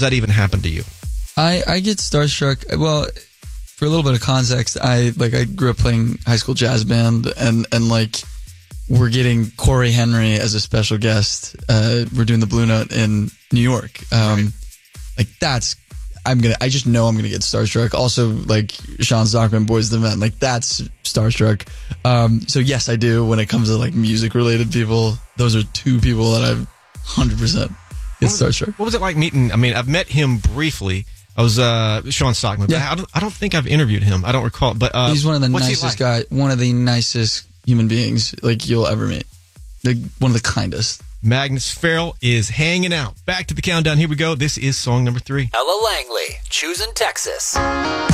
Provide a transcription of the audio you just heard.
that even happen to you? I get starstruck. Well, for a little bit of context, I grew up playing high school jazz band, and we're getting Corey Henry as a special guest. We're doing the Blue Note in New York. Right. I just know I'm gonna get starstruck. Also, Sean Stockman, Boyz II Men, that's starstruck. So yes, I do. When it comes to music related people, those are two people that I've 100% get starstruck. What was it like meeting? I mean, I've met him briefly. I was Sean Stockman. Yeah. But I don't think I've interviewed him. I don't recall. But he's one of the what's nicest guys. One of the nicest human beings you'll ever meet. One of the kindest. Magnus Farrell is hanging out. Back to the countdown. Here we go. This is song number 3. Ella Langley, Choosing Texas.